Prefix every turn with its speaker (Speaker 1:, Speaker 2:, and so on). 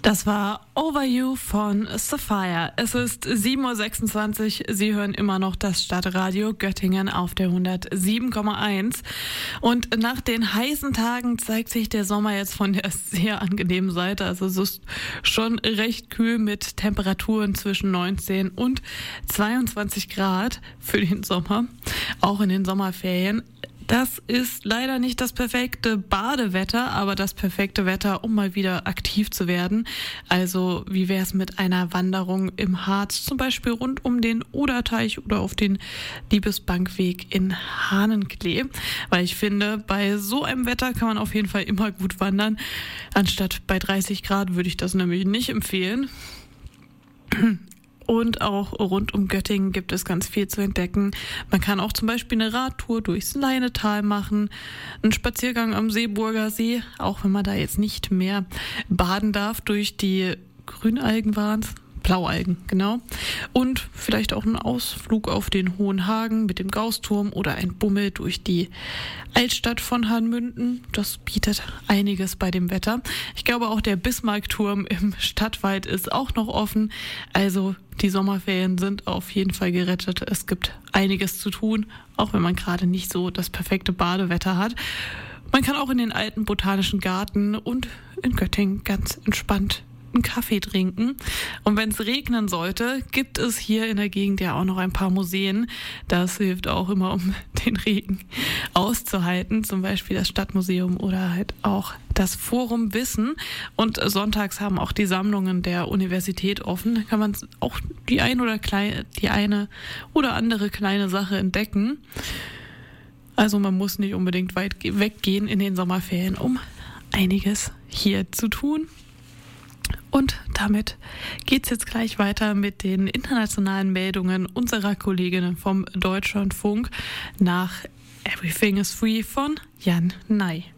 Speaker 1: Das war Over You von Sapphire. Es ist 7.26 Uhr. Sie hören immer noch das Stadtradio Göttingen auf der 107,1. Und nach den heißen Tagen zeigt sich der Sommer jetzt von der sehr angenehmen Seite. Also es ist schon recht kühl mit Temperaturen zwischen 19 und 22 Grad für den Sommer, auch in den Sommerferien. Das ist leider nicht das perfekte Badewetter, aber das perfekte Wetter, um mal wieder aktiv zu werden. Also wie wäre es mit einer Wanderung im Harz, zum Beispiel rund um den Oderteich oder auf den Liebesbankweg in Hahnenklee? Weil ich finde, bei so einem Wetter kann man auf jeden Fall immer gut wandern. Anstatt bei 30 Grad würde ich das nämlich nicht empfehlen. Und auch rund um Göttingen gibt es ganz viel zu entdecken. Man kann auch zum Beispiel eine Radtour durchs Leinetal machen, einen Spaziergang am Seeburger See, auch wenn man da jetzt nicht mehr baden darf, durch die Grünalgen waren es. Blaualgen, genau. Und vielleicht auch einen Ausflug auf den Hohen Hagen mit dem Gausturm oder ein Bummel durch die Altstadt von Hahnmünden. Das bietet einiges bei dem Wetter. Ich glaube, auch der Bismarckturm im Stadtwald ist auch noch offen. Also die Sommerferien sind auf jeden Fall gerettet. Es gibt einiges zu tun, auch wenn man gerade nicht so das perfekte Badewetter hat. Man kann auch in den alten Botanischen Garten und in Göttingen ganz entspannt einen Kaffee trinken. Und wenn es regnen sollte, gibt es hier in der Gegend ja auch noch ein paar Museen. Das hilft auch immer, um den Regen auszuhalten. Zum Beispiel das Stadtmuseum oder halt auch das Forum Wissen. Und sonntags haben auch die Sammlungen der Universität offen. Da kann man auch die eine oder andere kleine Sache entdecken. Also man muss nicht unbedingt weit weggehen in den Sommerferien, um einiges hier zu tun. Und damit geht's jetzt gleich weiter mit den internationalen Meldungen unserer Kolleginnen vom Deutschlandfunk nach Everything is Free von Jan Ney.